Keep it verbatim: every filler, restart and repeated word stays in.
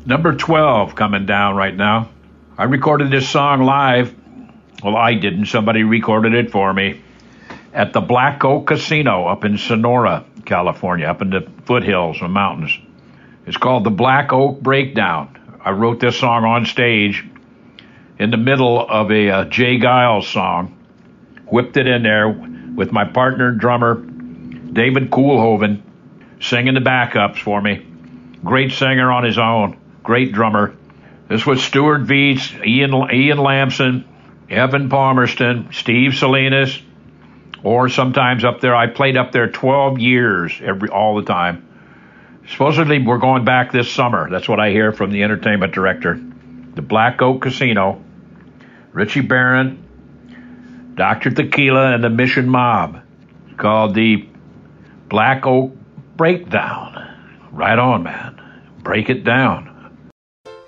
Number twelve coming down right now. I recorded this song live. Well, I didn't. Somebody recorded it for me at the Black Oak Casino up in Sonora, California, up in the foothills and mountains. It's called the Black Oak Breakdown. I wrote this song on stage in the middle of a uh, Jay Giles song. Whipped it in there with my partner drummer, David Koolhoven, singing the backups for me. Great singer on his own. Great drummer. This was Stuart Veets, Ian, Ian Lamson, Evan Palmerston, Steve Salinas, or sometimes up there. I played up there twelve years every all the time. Supposedly we're going back this summer. That's what I hear from the entertainment director. The Black Oak Casino, Richie Barron, Doctor Tequila, and the Mission Mob. It's called the Black Oak Breakdown. Right on, man. Break it down.